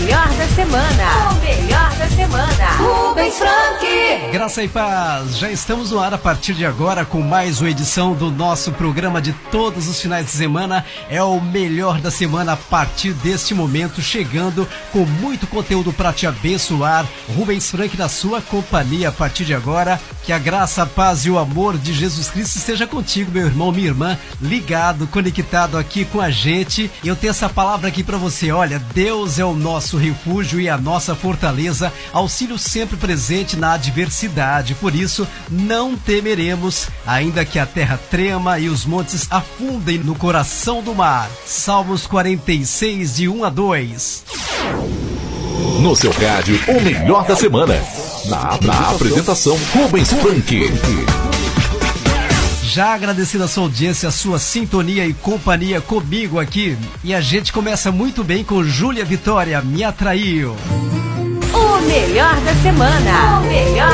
melhor da semana. O melhor da semana. Rubens Frank. Graça e paz. Já estamos no ar a partir de agora com mais uma edição do nosso programa de todos os finais de semana. É o melhor da semana a partir deste momento, chegando com muito conteúdo para te abençoar. Rubens Frank na sua companhia a partir de agora. Que a graça, a paz e o amor de Jesus Cristo esteja contigo, meu irmão, minha irmã, ligado, conectado aqui com a gente. E eu tenho essa palavra aqui para você. Olha, Deus é o nosso refúgio e a nossa fortaleza, auxílio sempre presente na adversidade. Por isso, não temeremos, ainda que a terra trema e os montes afundem no coração do mar. Salmos 46, de 1 a 2. No seu rádio, o melhor da semana. Na apresentação, Rubens Frank. Já agradecendo a sua audiência, a sua sintonia e companhia comigo aqui. E a gente começa muito bem com Júlia Vitória, Me Atraiu. O melhor da semana. O melhor